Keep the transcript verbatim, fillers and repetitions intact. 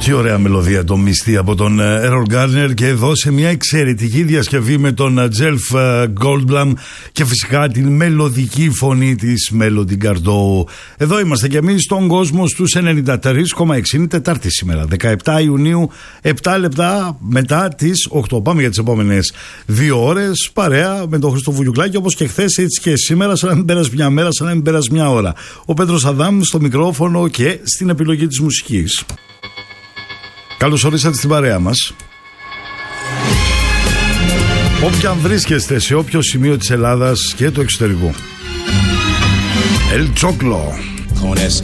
Τι ωραία μελωδία το Misty από τον Errol Garner, και εδώ σε μια εξαιρετική διασκευή με τον Jeff Goldblum και φυσικά την μελωδική φωνή της Melody Gardot. Εδώ είμαστε κι εμείς στον κόσμο στους ενενήντα τρία κόμμα έξι. Είναι Τετάρτη σήμερα, δεκαεπτά Ιουνίου, επτά λεπτά μετά τις οκτώ. Πάμε για τις επόμενες δύο ώρες παρέα με τον Χρήστο Βουγιουκλάκη, όπως και χθες έτσι και σήμερα, σαν να μην πέρασε μια μέρα, σαν να μην πέρασε μια ώρα. Ο Πέτρος Αδάμ στο μικρόφωνο και στην επιλογή της μουσικής. Καλώς ορίσατε στην παρέα μας. Όποια βρίσκεστε, σε όποιο σημείο της Ελλάδας και του εξωτερικού. El Choclo.